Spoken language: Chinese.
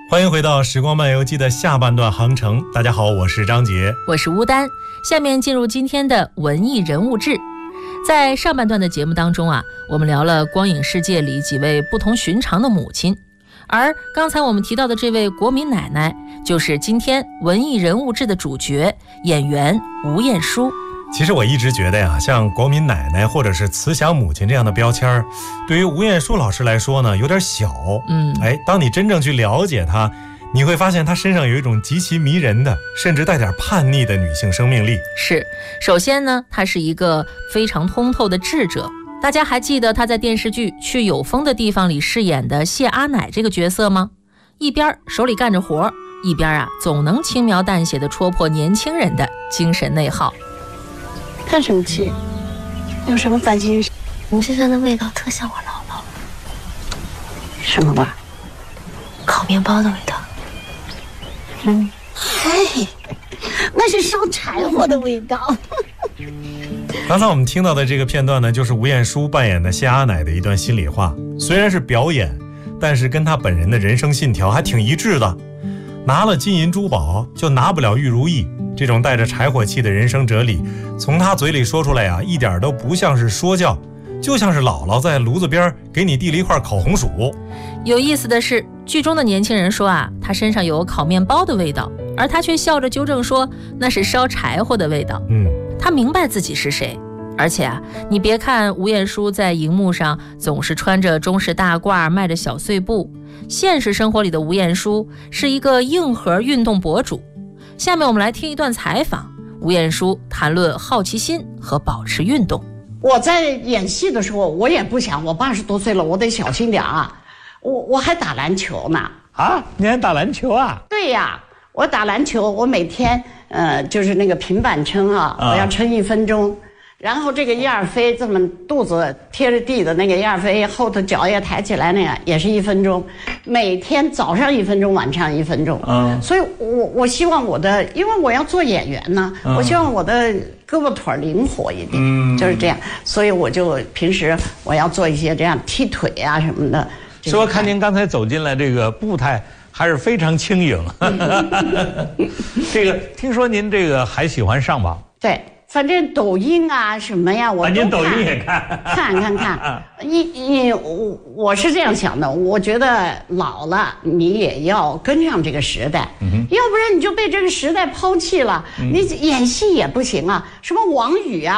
欢迎回到时光漫游记的下半段航程。大家好，我是张杰， 我是乌丹。下面进入今天的文艺人物志。在上半段的节目当中我们聊了光影世界里几位不同寻常的母亲，而刚才我们提到的这位国民奶奶，就是今天文艺人物志的主角演员吴彦姝。 其实我一直觉得像国民奶奶或者是慈祥母亲这样的标签，对于吴彦姝老师来说呢，有点小。当你真正去了解她，你会发现她身上有一种极其迷人的，甚至带点叛逆的女性生命力。 是，首先呢，她是一个非常通透的智者。大家还记得她在电视剧《去有风的地方》里饰演的谢阿奶这个角色吗？一边手里干着活，一边总能轻描淡写地戳破年轻人的精神内耗。 叹什么气？有什么烦心事？ 你身上的味道特像我姥姥。 什么味？ 烤面包的味道。 那是烧柴火的味道。 刚才我们听到的这个片段呢，就是吴彦姝扮演的谢阿奶的一段心里话。虽然是表演，但是跟她本人的人生信条还挺一致的。拿了金银珠宝就拿不了玉如意，这种带着柴火气的人生哲理，从她嘴里说出来一点都不像是说教，就像是姥姥在炉子边给你递了一块烤红薯。 有意思的是，剧中的年轻人说他身上有烤面包的味道，而他却笑着纠正说那是烧柴火的味道。他明白自己是谁。而且你别看吴彦姝在荧幕上总是穿着中式大褂，迈着小碎步，现实生活里的吴彦姝是一个硬核运动博主。下面我们来听一段采访，吴彦姝谈论好奇心和保持运动。 我在演戏的时候，我也不想，我80多岁了，我得小心点我还打篮球呢。 你还打篮球啊？ 对呀，我打篮球，我每天就是那个平板撑我要撑1分钟。然后这个燕儿飞这么肚子贴着地的那个燕儿飞，后头脚也抬起来，那个也是1分钟，每天早上1分钟，晚上1分钟。所以我希望因为我要做演员呢，我希望我的胳膊腿灵活一点，就是这样。所以我就平时我要做一些这样踢腿什么的。 说看您刚才走进来这个步态还是非常轻盈。这个听说您这个还喜欢上网？ 对。反正抖音什么呀，我都看。 您抖音也看？ 看。我是这样想的，我觉得老了你也要跟上这个时代，要不然你就被这个时代抛弃了。你演戏也不行什么王宇